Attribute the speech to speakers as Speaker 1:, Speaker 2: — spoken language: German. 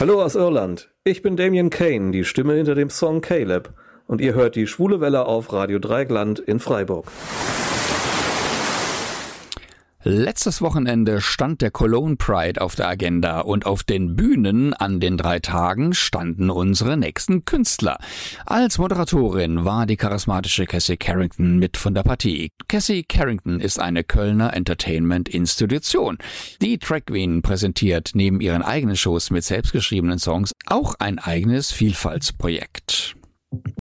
Speaker 1: Hallo aus Irland, ich bin Damien Kane, die Stimme hinter dem Song Caleb, und ihr hört die Schwule Welle auf Radio Dreieckland in Freiburg.
Speaker 2: Letztes Wochenende stand der Cologne Pride auf der Agenda und auf den Bühnen an den 3 Tagen standen unsere nächsten Künstler. Als Moderatorin war die charismatische Cassie Carrington mit von der Partie. Cassie Carrington ist eine Kölner Entertainment-Institution. Die Drag Queen präsentiert neben ihren eigenen Shows mit selbstgeschriebenen Songs auch ein eigenes Vielfaltsprojekt.